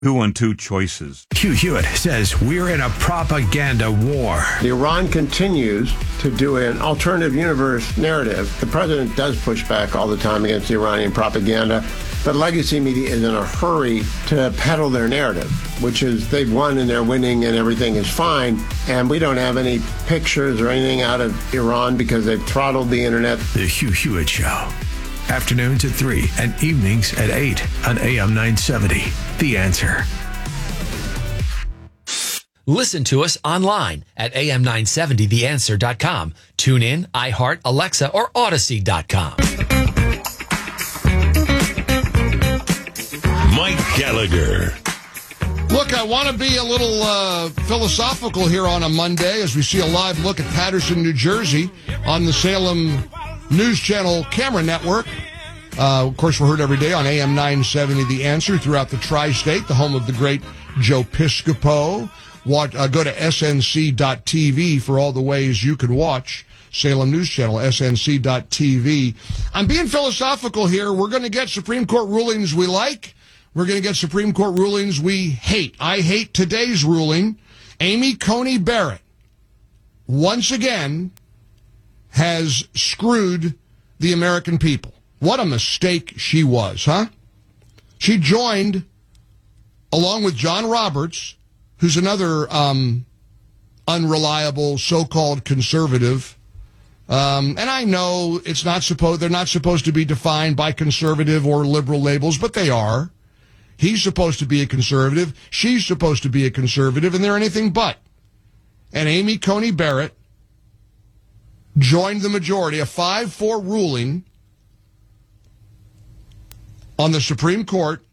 212 Choices. Hugh Hewitt says we're in a propaganda war. Iran continues to do an alternative universe narrative. The president does push back all the time against the Iranian propaganda, but legacy media is in a hurry to peddle their narrative, which is they've won and they're winning and everything is fine. And we don't have any pictures or anything out of Iran because they've throttled the internet. The Hugh Hewitt Show. Afternoons at 3 and evenings at 8 on AM 970. The Answer. Listen to us online at am970theanswer.com. Tune in, iHeart, Alexa, or Odyssey.com. Mike Gallagher. Look, I want to be a little philosophical here on a Monday as we see a live look at Paterson, New Jersey on the Salem News Channel camera network. Of course, we're heard every day on AM 970 The Answer throughout the tri-state, the home of the great Joe Piscopo. Go to snc.tv for all the ways you can watch Salem News Channel, snc.tv. I'm being philosophical here. We're going to get Supreme Court rulings we like. We're going to get Supreme Court rulings we hate. I hate today's ruling. Amy Coney Barrett, once again, has screwed the American people. What a mistake she was, huh? She joined, along with John Roberts, who's another unreliable so-called conservative. And I know they're not supposed to be defined by conservative or liberal labels, but they are. He's supposed to be a conservative. She's supposed to be a conservative, and they're anything but. And Amy Coney Barrett joined the majority, a 5-4 ruling on the Supreme Court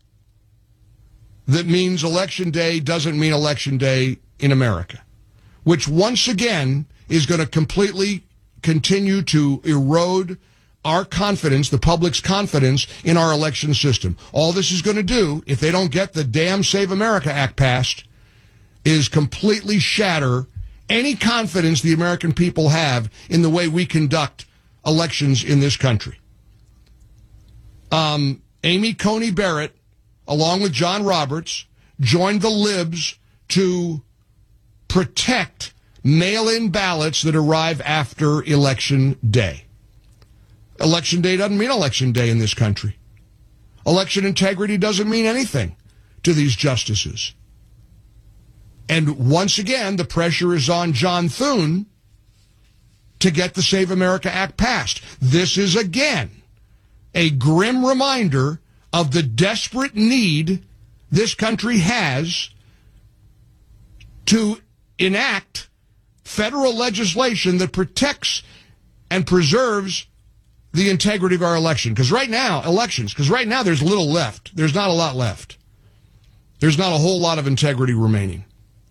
that means Election Day doesn't mean Election Day in America, which once again is going to completely continue to erode our confidence, the public's confidence in our election system. All this is going to do, if they don't get the damn Save America Act passed, is completely shatter any confidence the American people have in the way we conduct elections in this country. Amy Coney Barrett, along with John Roberts, joined the libs to protect mail-in ballots that arrive after Election Day. Election Day doesn't mean Election Day in this country. Election integrity doesn't mean anything to these justices. And once again, the pressure is on John Thune to get the Save America Act passed. This is, again, a grim reminder of the desperate need this country has to enact federal legislation that protects and preserves the integrity of our election. Because right now, there's little left. There's not a lot left. There's not a whole lot of integrity remaining.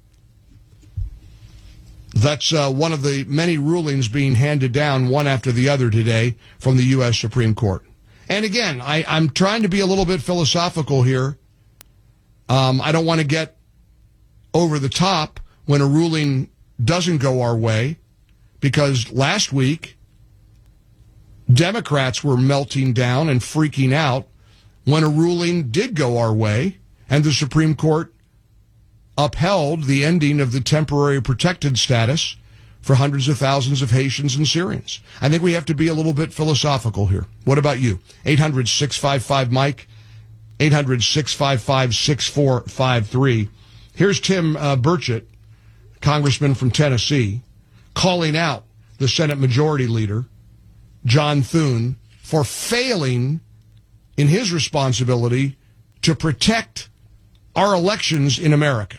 That's one of the many rulings being handed down one after the other today from the U.S. Supreme Court. And again, I'm trying to be a little bit philosophical here. I don't want to get over the top when a ruling doesn't go our way, because last week, Democrats were melting down and freaking out when a ruling did go our way, and the Supreme Court upheld the ending of the temporary protected status for hundreds of thousands of Haitians and Syrians. I think we have to be a little bit philosophical here. What about you? 800-655-MIKE, 800-655-6453. Here's Tim Burchett, congressman from Tennessee, calling out the Senate Majority Leader, John Thune, for failing in his responsibility to protect our elections in America.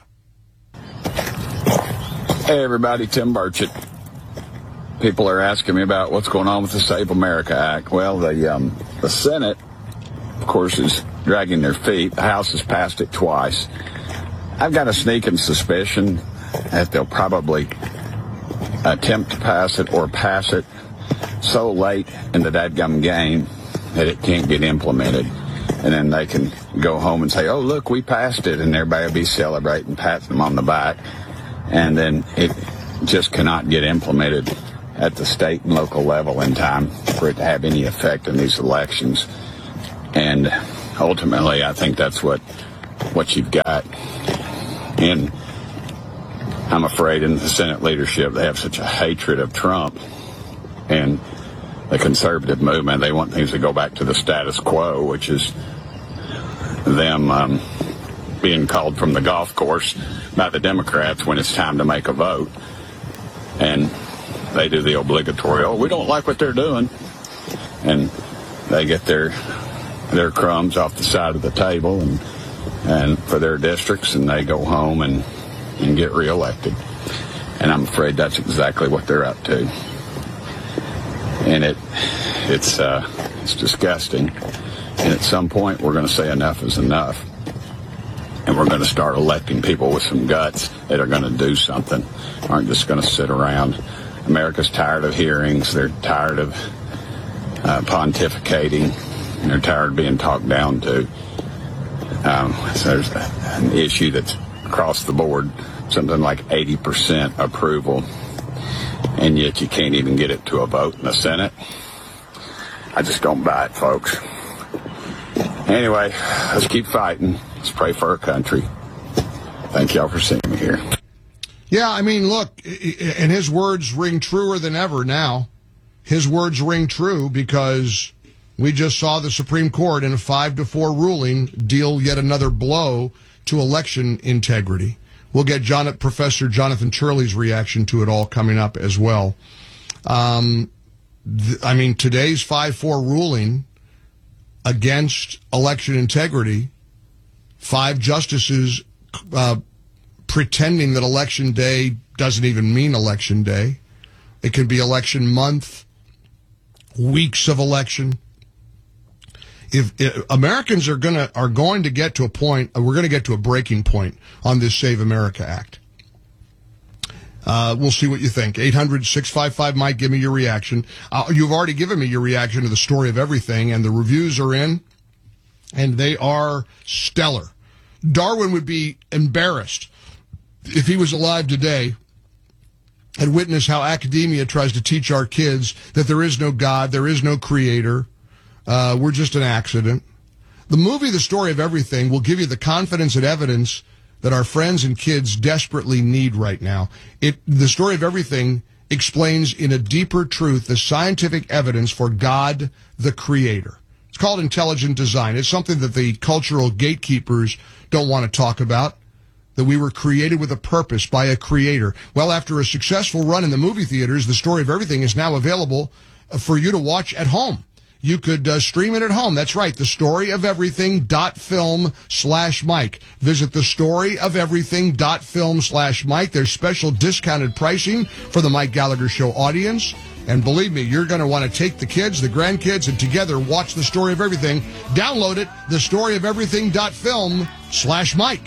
Hey, everybody, Tim Burchett. People are asking me about what's going on with the Save America Act. Well, the Senate, of course, is dragging their feet. The House has passed it twice. I've got a sneaking suspicion that they'll probably attempt to pass it or pass it so late in the dadgum game that it can't get implemented. And then they can go home and say, oh, look, we passed it, and everybody will be celebrating, patting them on the back. And then it just cannot get implemented at the state and local level in time for it to have any effect in these elections. And ultimately, I think that's what what you've got. And I'm afraid in the Senate leadership, they have such a hatred of Trump and the conservative movement. They want things to go back to the status quo, which is them being called from the golf course by the Democrats when it's time to make a vote. And they do the obligatory, we don't like what they're doing. And they get their crumbs off the side of the table and for their districts, and they go home and get reelected. And I'm afraid that's exactly what they're up to. And it's disgusting. And at some point, we're going to say enough is enough. And we're going to start electing people with some guts that are going to do something, aren't just going to sit around. America's tired of hearings. They're tired of pontificating. And they're tired of being talked down to. So there's an issue that's across the board, something like 80% approval, and yet you can't even get it to a vote in the Senate. I just don't buy it, folks. Anyway, let's keep fighting. Let's pray for our country. Thank y'all for seeing me here. Yeah, I mean, look, and his words ring truer than ever now. His words ring true because we just saw the Supreme Court in a 5-4 ruling deal yet another blow to election integrity. We'll get Professor Jonathan Turley's reaction to it all coming up as well. I mean, today's 5-4 ruling against election integrity, 5 justices pretending that election day doesn't even mean election day. It could be election month, weeks of election. If Americans are going to get to a point, we're going to get to a breaking point on this Save America Act. We'll see what you think. 800-655-MIKE, give me your reaction. You've already given me your reaction to the story of everything, and the reviews are in, and they are stellar. Darwin would be embarrassed if he was alive today and witnessed how academia tries to teach our kids that there is no God, there is no creator, we're just an accident. The movie The Story of Everything will give you the confidence and evidence that our friends and kids desperately need right now. The Story of Everything explains in a deeper truth the scientific evidence for God, the creator. It's called intelligent design. It's something that the cultural gatekeepers don't want to talk about, that we were created with a purpose by a creator. Well, after a successful run in the movie theaters, The Story of Everything is now available for you to watch at home. You could stream it at home. That's right. thestoryofeverything.film/Mike. Visit thestoryofeverything.film/Mike. There's special discounted pricing for the Mike Gallagher Show audience. And believe me, you're going to want to take the kids, the grandkids, and together watch The Story of Everything. Download it, thestoryofeverything.film/Mike.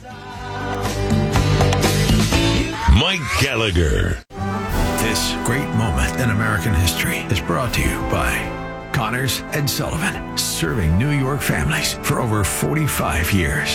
Mike Gallagher. This great moment in American history is brought to you by Connors and Sullivan, serving New York families for over 45 years.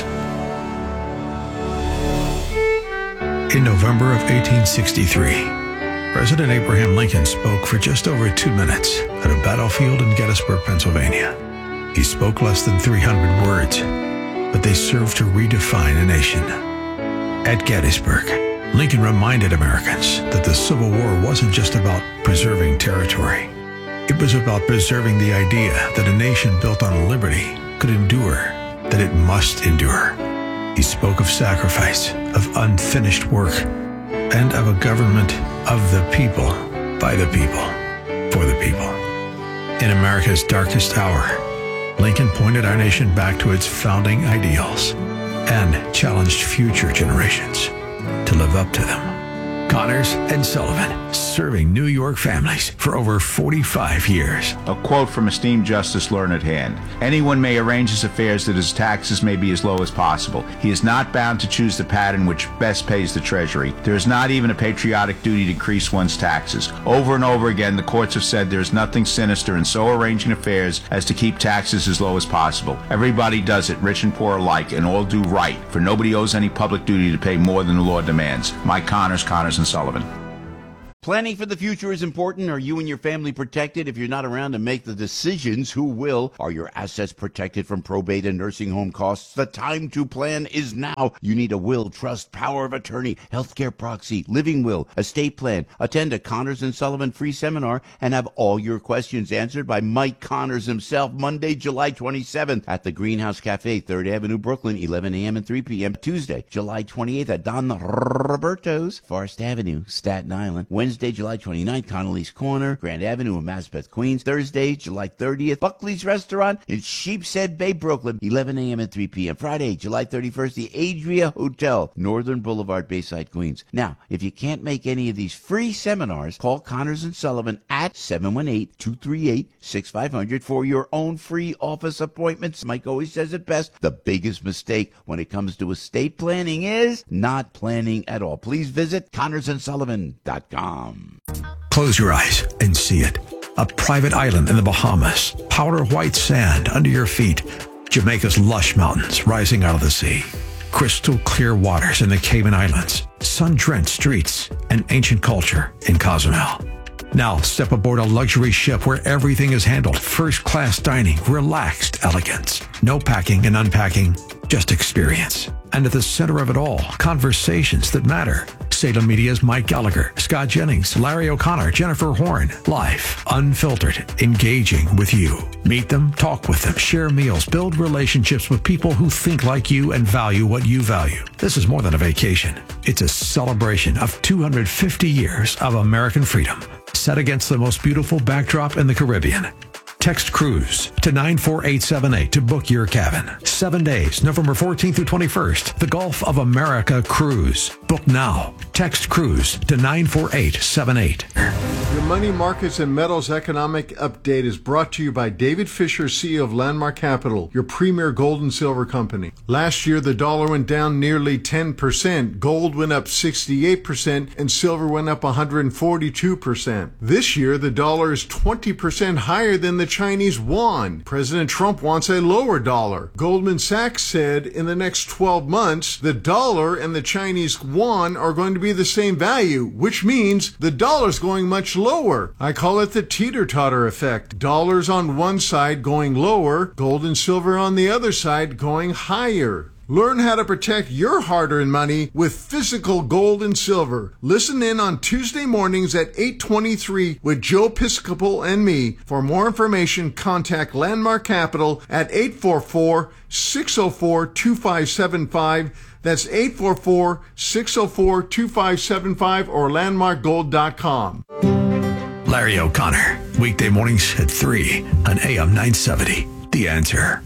In November of 1863, President Abraham Lincoln spoke for just over 2 minutes at a battlefield in Gettysburg, Pennsylvania. He spoke less than 300 words, but they served to redefine a nation. At Gettysburg, Lincoln reminded Americans that the Civil War wasn't just about preserving territory. It was about preserving the idea that a nation built on liberty could endure, that it must endure. He spoke of sacrifice, of unfinished work, and of a government of the people, by the people, for the people. In America's darkest hour, Lincoln pointed our nation back to its founding ideals and challenged future generations to live up to them. Connors and Sullivan, serving New York families for over 45 years. A quote from esteemed Justice Learned Hand. Anyone may arrange his affairs that his taxes may be as low as possible. He is not bound to choose the pattern which best pays the Treasury. There is not even a patriotic duty to increase one's taxes. Over and over again, the courts have said there is nothing sinister in so arranging affairs as to keep taxes as low as possible. Everybody does it, rich and poor alike, and all do right, for nobody owes any public duty to pay more than the law demands. Mike Connors, Connors and Sullivan. Planning for the future is important. Are you and your family protected? If you're not around to make the decisions, who will? Are your assets protected from probate and nursing home costs? The time to plan is now. You need a will, trust, power of attorney, healthcare proxy, living will, estate plan. Attend a Connors and Sullivan free seminar and have all your questions answered by Mike Connors himself, Monday, July 27th at the Greenhouse Cafe, 3rd Avenue, Brooklyn, 11 a.m. and 3 p.m. Tuesday, July 28th at Don Roberto's, Forest Avenue, Staten Island. Wednesday, July 29th, Connolly's Corner, Grand Avenue in Maspeth, Queens. Thursday, July 30th, Buckley's Restaurant in Sheepshead Bay, Brooklyn, 11 a.m. and 3 p.m. Friday, July 31st, the Adria Hotel, Northern Boulevard, Bayside, Queens. Now, if you can't make any of these free seminars, call Connors and Sullivan at 718-238-6500 for your own free office appointments. Mike always says it best. The biggest mistake when it comes to estate planning is not planning at all. Please visit ConnorsandSullivan.com. Close your eyes and see it. A private island in the Bahamas, powder white sand under your feet, Jamaica's lush mountains rising out of the sea, crystal clear waters in the Cayman Islands, sun-drenched streets, and ancient culture in Cozumel. Now step aboard a luxury ship where everything is handled, first-class dining, relaxed elegance. No packing and unpacking, just experience. And at the center of it all, conversations that matter. Salem Media's Mike Gallagher, Scott Jennings, Larry O'Connor, Jennifer Horn. Life, unfiltered, engaging with you. Meet them, talk with them, share meals, build relationships with people who think like you and value what you value. This is more than a vacation. It's a celebration of 250 years of American freedom, set against the most beautiful backdrop in the Caribbean. Text cruise to 94878 to book your cabin. 7 days, November 14th through 21st. The Gulf of America Cruise. Book now. Text cruise to 94878. Your Money Markets and Metals Economic Update is brought to you by David Fisher, CEO of Landmark Capital, your premier gold and silver company. Last year, the dollar went down nearly 10%, gold went up 68%, and silver went up 142%. This year, the dollar is 20% higher than the Chinese yuan. President Trump wants a lower dollar. Goldman Sachs said in the next 12 months, the dollar and the Chinese yuan are going to be the same value, which means the dollar's going much lower. I call it the teeter-totter effect. Dollars on one side going lower, gold and silver on the other side going higher. Learn how to protect your hard-earned money with physical gold and silver. Listen in on Tuesday mornings at 8:23 with Joe Piscopo and me. For more information, contact Landmark Capital at 844-604-2575. That's 844-604-2575 or landmarkgold.com. Larry O'Connor, weekday mornings at 3 on AM 970. The Answer.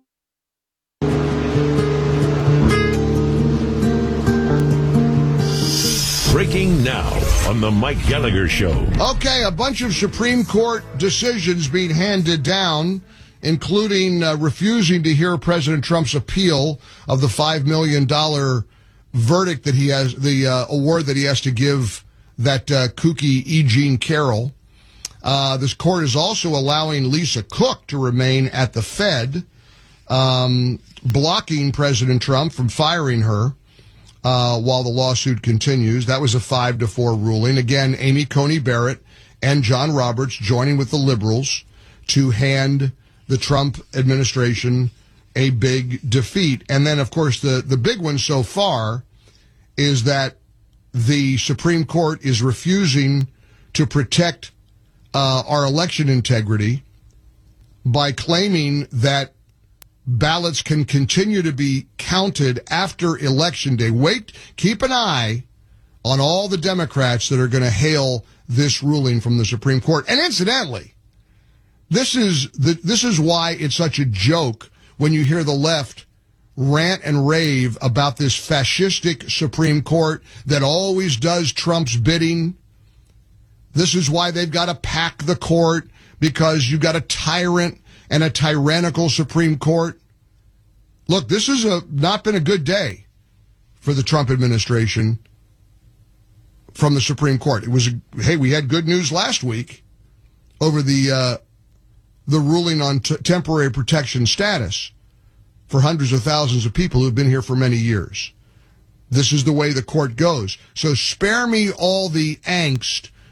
Breaking now on the Mike Gallagher Show. Okay, a bunch of Supreme Court decisions being handed down, including refusing to hear President Trump's appeal of the $5 million verdict that he has, the award that he has to give that kooky E. Jean Carroll. This court is also allowing Lisa Cook to remain at the Fed, blocking President Trump from firing her. While the lawsuit continues. That was a 5-4 ruling. Again, Amy Coney Barrett and John Roberts joining with the liberals to hand the Trump administration a big defeat. And then, of course, the big one so far is that the Supreme Court is refusing to protect our election integrity by claiming that ballots can continue to be counted after Election Day. Keep an eye on all the Democrats that are going to hail this ruling from the Supreme Court. And incidentally, this is why it's such a joke when you hear the left rant and rave about this fascistic Supreme Court that always does Trump's bidding. This is why they've got to pack the court, because you've got a tyrant and a tyrannical Supreme Court. Look, this has not been a good day for the Trump administration from the Supreme Court. It was, we had good news last week over the ruling on temporary protection status for hundreds of thousands of people who've been here for many years. This is the way the court goes. So spare me all the angst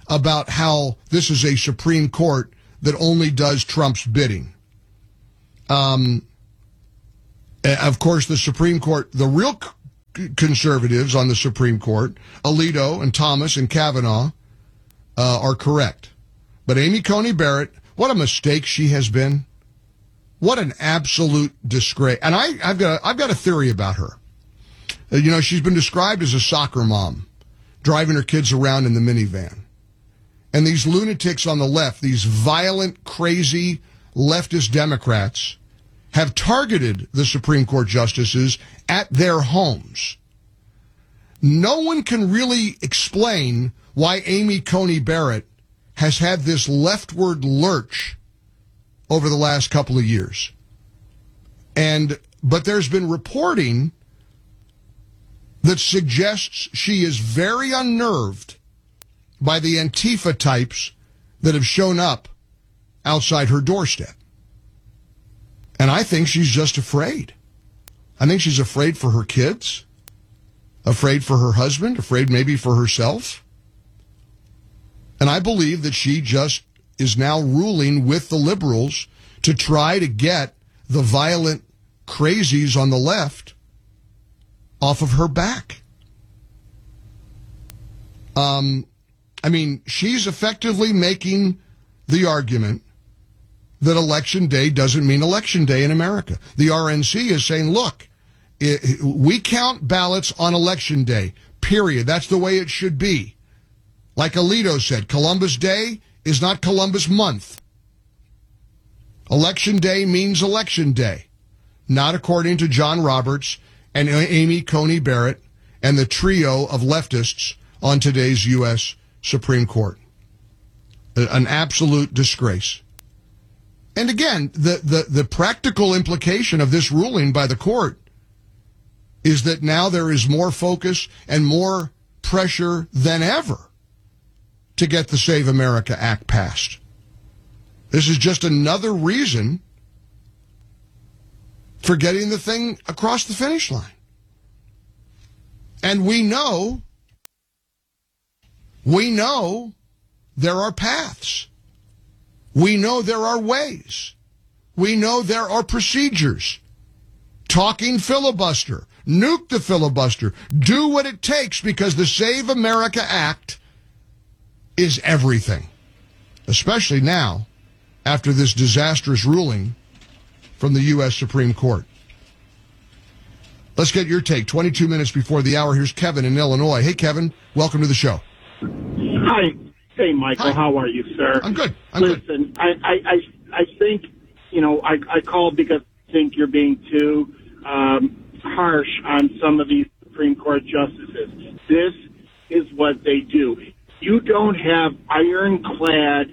about how this is a Supreme Court that only does Trump's bidding. Of course, the Supreme Court, the real conservatives on the Supreme Court, Alito and Thomas and Kavanaugh, are correct. But Amy Coney Barrett, what a mistake she has been. What an absolute disgrace. And I've got a theory about her. She's been described as a soccer mom, driving her kids around in the minivan. And these lunatics on the left, these violent, crazy leftist Democrats, have targeted the Supreme Court justices at their homes. No one can really explain why Amy Coney Barrett has had this leftward lurch over the last couple of years. But there's been reporting that suggests she is very unnerved by the Antifa types that have shown up outside her doorstep. And I think she's just afraid. I think she's afraid for her kids, afraid for her husband, afraid maybe for herself. And I believe that she just is now ruling with the liberals to try to get the violent crazies on the left off of her back. She's effectively making the argument that Election Day doesn't mean Election Day in America. The RNC is saying, look, we count ballots on Election Day, period. That's the way it should be. Like Alito said, Columbus Day is not Columbus month. Election Day means Election Day, not according to John Roberts and Amy Coney Barrett and the trio of leftists on today's U.S. Supreme Court. An absolute disgrace. And again, the practical implication of this ruling by the court is that now there is more focus and more pressure than ever to get the Save America Act passed. This is just another reason for getting the thing across the finish line. And we know there are paths. We know there are ways. We know there are procedures. Talking filibuster. Nuke the filibuster. Do what it takes, because the Save America Act is everything. Especially now, after this disastrous ruling from the U.S. Supreme Court. Let's get your take. 22 minutes before the hour. Here's Kevin in Illinois. Hey, Kevin. Welcome to the show. Hi. Hey, Michael. Hi. How are you, sir? I'm good. Listen, I think, I called because I think you're being too harsh on some of these Supreme Court justices. This is what they do. You don't have ironclad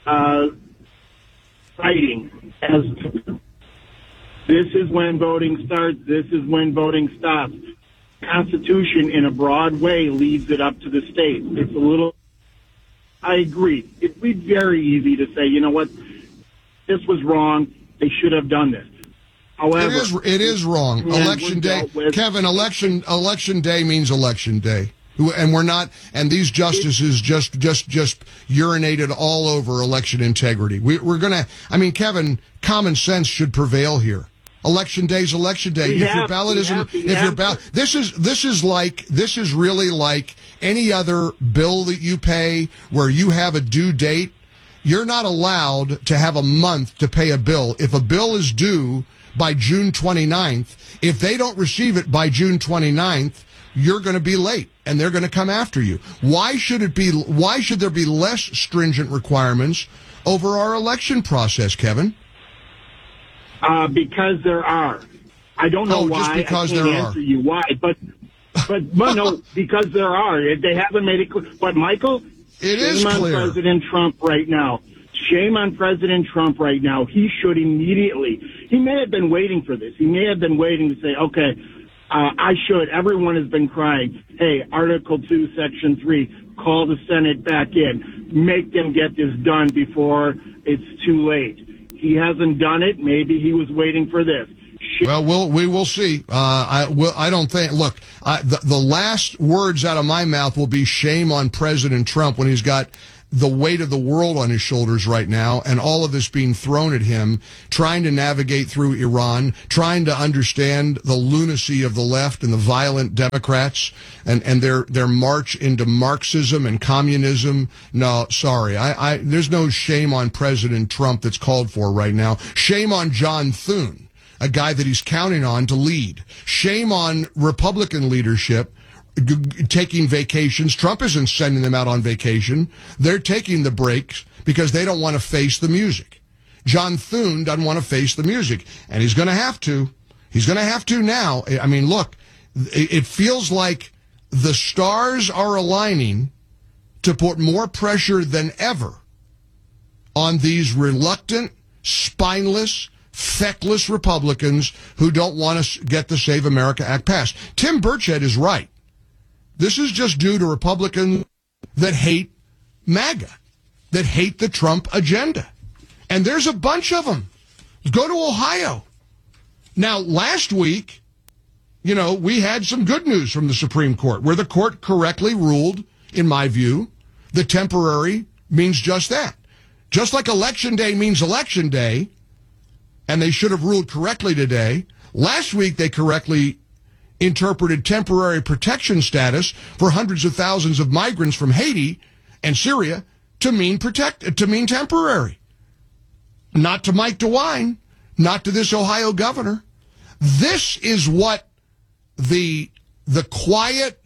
fighting as this is when voting starts, this is when voting stops. Constitution, in a broad way, leaves it up to the state. It's a little... I agree. It'd be very easy to say, you know what, this was wrong. They should have done this. However, it is wrong. Election day, Kevin. Election day means Election Day, and we're not. And these justices just urinated all over election integrity. We're gonna. I mean, Kevin, common sense should prevail here. Election Day is Election Day. If your ballot isn't, this is really like any other bill that you pay where you have a due date. You're not allowed to have a month to pay a bill. If a bill is due by June 29th, if they don't receive it by June 29th, you're going to be late and they're going to come after you. Why should there be less stringent requirements over our election process, Kevin? Because there are. I don't know why. Just because I can't answer you why, but no, because there are. They haven't made it clear. But Michael, it is clear. Shame on President Trump right now. Shame on President Trump right now. He should immediately. He may have been waiting for this. He may have been waiting to say, okay, I should. Everyone has been crying. Hey, Article 2, Section 3, call the Senate back in. Make them get this done before it's too late. He hasn't done it. Maybe he was waiting for this. Well, we will see. I don't think. Look, the last words out of my mouth will be shame on President Trump when he's got the weight of the world on his shoulders right now, and all of this being thrown at him, trying to navigate through Iran, trying to understand the lunacy of the left and the violent Democrats and their march into Marxism and communism. No, sorry. There's no shame on President Trump that's called for right now. Shame on John Thune, a guy that he's counting on to lead. Shame on Republican leadership taking vacations. Trump isn't sending them out on vacation. They're taking the breaks because they don't want to face the music. John Thune doesn't want to face the music, and he's going to have to. He's going to have to now. I mean, look, it feels like the stars are aligning to put more pressure than ever on these reluctant, spineless, feckless Republicans who don't want to get the Save America Act passed. Tim Burchett is right. This is just due to Republicans that hate MAGA, that hate the Trump agenda. And there's a bunch of them. Go to Ohio. Now, last week, we had some good news from the Supreme Court, where the court correctly ruled, in my view, that temporary means just that. Just like Election Day means Election Day, and they should have ruled correctly today, last week they correctly interpreted temporary protection status for hundreds of thousands of migrants from Haiti and Syria to mean temporary. Not to Mike DeWine, not to this Ohio governor. This is what the quiet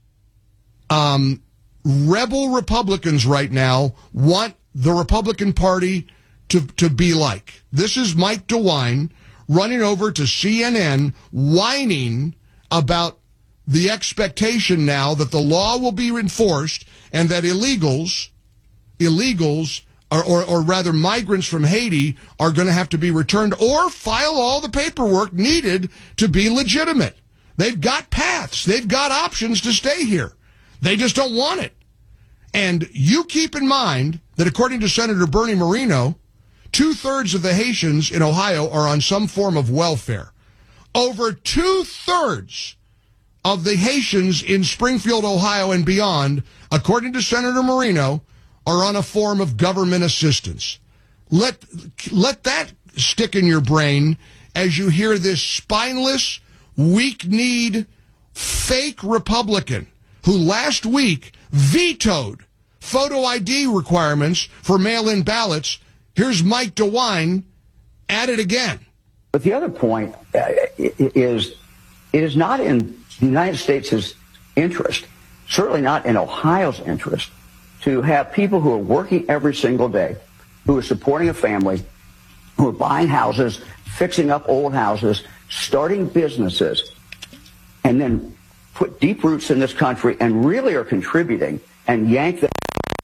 rebel Republicans right now want the Republican Party to be like. This is Mike DeWine running over to CNN whining about the expectation now that the law will be enforced and that illegals, or rather migrants from Haiti, are going to have to be returned or file all the paperwork needed to be legitimate. They've got paths. They've got options to stay here. They just don't want it. And you keep in mind that according to Senator Bernie Moreno, 2/3 of the Haitians in Ohio are on some form of welfare. Over 2/3 of the Haitians in Springfield, Ohio and beyond, according to Senator Moreno, are on a form of government assistance. Let that stick in your brain as you hear this spineless, weak-kneed, fake Republican who last week vetoed photo ID requirements for mail-in ballots. Here's Mike DeWine at it again. But the other point is it is not in the United States' interest, certainly not in Ohio's interest, to have people who are working every single day, who are supporting a family, who are buying houses, fixing up old houses, starting businesses, and then put deep roots in this country and really are contributing and yank them.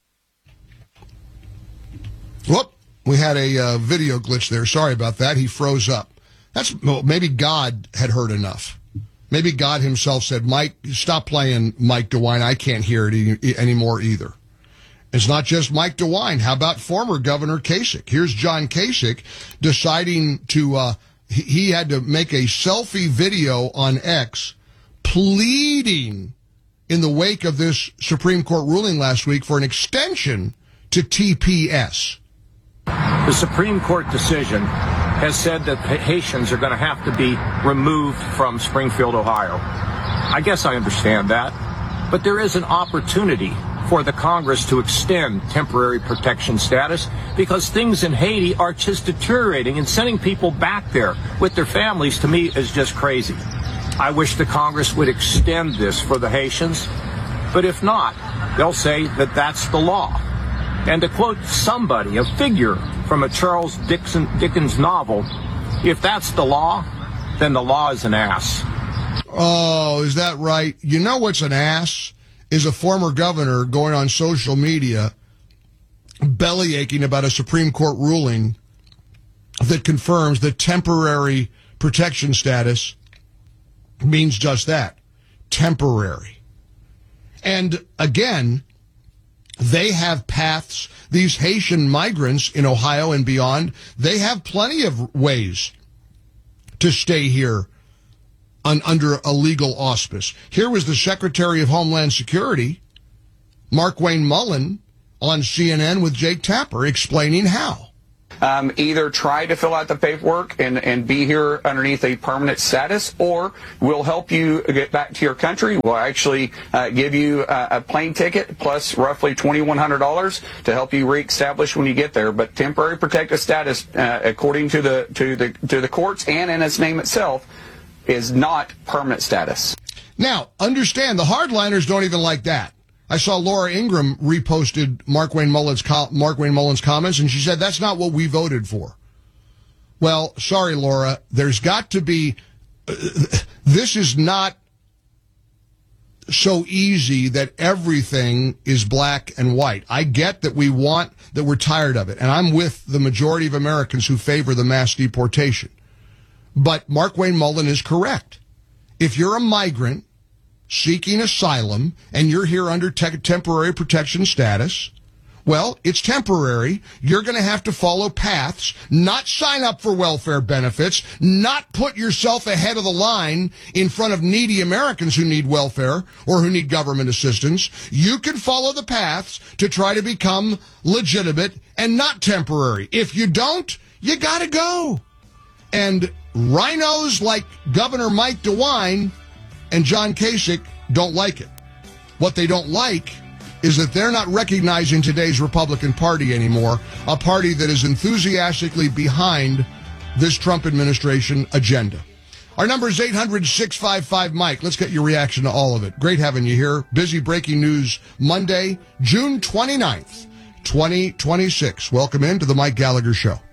Whoop, we had a video glitch there. Sorry about that. He froze up. Maybe God had heard enough. Maybe God himself said, Mike, stop playing Mike DeWine. I can't hear it anymore either. It's not just Mike DeWine. How about former Governor Kasich? Here's John Kasich deciding to, he had to make a selfie video on X pleading in the wake of this Supreme Court ruling last week for an extension to TPS. The Supreme Court decision has said that Haitians are going to have to be removed from Springfield, Ohio. I guess I understand that, but there is an opportunity for the Congress to extend temporary protection status because things in Haiti are just deteriorating, and sending people back there with their families, to me, is just crazy. I wish the Congress would extend this for the Haitians, but if not, they'll say that that's the law. And to quote somebody, a figure from a Charles Dickens novel, if that's the law, then the law is an ass. Oh, is that right? You know what's an ass? Is a former governor going on social media bellyaching about a Supreme Court ruling that confirms that temporary protection status means just that, temporary. And again, they have paths. These Haitian migrants in Ohio and beyond, they have plenty of ways to stay here under a legal auspice. Here was the Secretary of Homeland Security, Mark Wayne Mullen, on CNN with Jake Tapper explaining how. Either try to fill out the paperwork and be here underneath a permanent status, or we'll help you get back to your country. We'll actually give you a plane ticket plus roughly $2,100 to help you reestablish when you get there. But temporary protected status, according to the courts and in its name itself, is not permanent status. Now, understand, the hardliners don't even like that. I saw Laura Ingraham reposted Mark Wayne Mullen's comments, and she said, that's not what we voted for. Well, sorry, Laura, there's got to be, this is not so easy that everything is black and white. I get that we're tired of it, and I'm with the majority of Americans who favor the mass deportation. But Mark Wayne Mullen is correct. If you're a migrant seeking asylum and you're here under temporary protection status, well, it's temporary. You're going to have to follow paths, not sign up for welfare benefits, not put yourself ahead of the line in front of needy Americans who need welfare or who need government assistance. You can follow the paths to try to become legitimate and not temporary. If you don't, you got to go. And rhinos like Governor Mike DeWine and John Kasich don't like it. What they don't like is that they're not recognizing today's Republican Party anymore, a party that is enthusiastically behind this Trump administration agenda. Our number is 800-655-MIKE. Let's get your reaction to all of it. Great having you here. Busy breaking news Monday, June 29th, 2026. Welcome into the Mike Gallagher Show.